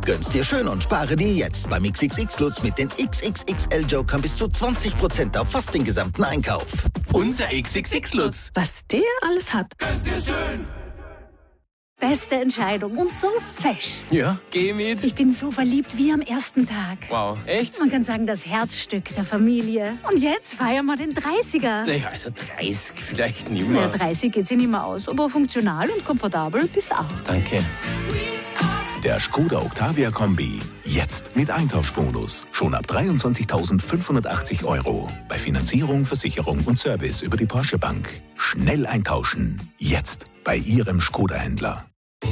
Gönn's dir schön und spare dir jetzt beim XXX-Lutz mit den XXXL-Jokern bis zu 20% auf fast den gesamten Einkauf. Unser XXX-Lutz. Was der alles hat. Gönn's dir schön. Beste Entscheidung und so fesch. Ja, geh mit. Ich bin so verliebt wie am ersten Tag. Wow, echt? Man kann sagen, das Herzstück der Familie. Und jetzt feiern wir den 30er. Naja, also 30 vielleicht nicht Ja, mehr. 30 geht sich nicht mehr aus, aber funktional und komfortabel bist auch. Danke. Der Skoda Octavia Kombi. Jetzt mit Eintauschbonus. Schon ab 23.580 €. Bei Finanzierung, Versicherung und Service über die Porsche Bank. Schnell eintauschen. Jetzt bei Ihrem Skoda-Händler.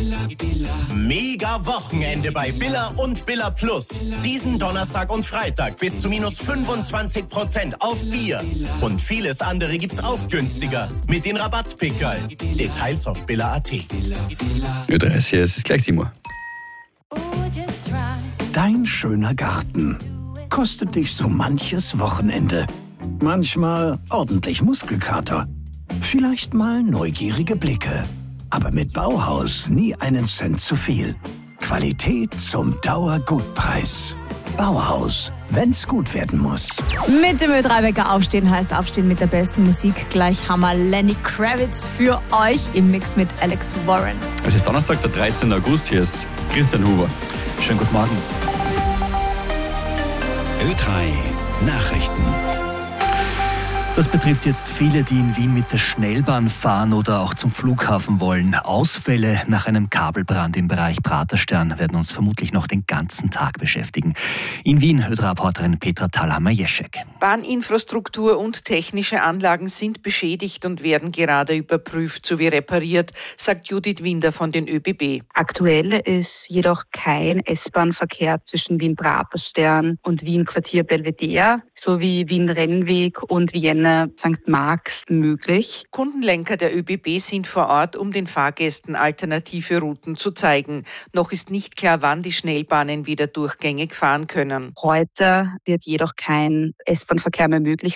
Mega Wochenende bei Billa und Billa Plus. Diesen Donnerstag und Freitag bis zu minus 25% auf Bier. Und vieles andere gibt's auch günstiger mit den Rabattpickerl. Details auf billa.at. Ö30, es ist gleich 7 Uhr. Dein schöner Garten kostet dich so manches Wochenende. Manchmal ordentlich Muskelkater. Vielleicht mal neugierige Blicke. Aber mit Bauhaus nie einen Cent zu viel. Qualität zum Dauergutpreis. Bauhaus, wenn's gut werden muss. Mit dem Ö3-Wecker aufstehen heißt aufstehen mit der besten Musik. Gleich haben wir Lenny Kravitz für euch im Mix mit Alex Warren. Es ist Donnerstag, der 13. August. Hier ist Christian Huber. Schönen guten Morgen. Ö3 Nachrichten. Das betrifft jetzt viele, die in Wien mit der Schnellbahn fahren oder auch zum Flughafen wollen. Ausfälle nach einem Kabelbrand im Bereich Praterstern werden uns vermutlich noch den ganzen Tag beschäftigen. In Wien Ö3-Reporterin Petra Thalhammer-Jeschek. Bahninfrastruktur und technische Anlagen sind beschädigt und werden gerade überprüft sowie repariert, sagt Judith Winder von den ÖBB. Aktuell ist jedoch kein S-Bahn-Verkehr zwischen Wien-Praterstern und Wien-Quartier Belvedere sowie Wien-Rennweg und Vienna St. Marx möglich. Kundenlenker der ÖBB sind vor Ort, um den Fahrgästen alternative Routen zu zeigen. Noch ist nicht klar, wann die Schnellbahnen wieder durchgängig fahren können. Heute wird jedoch kein S-Bahn-Verkehr mehr möglich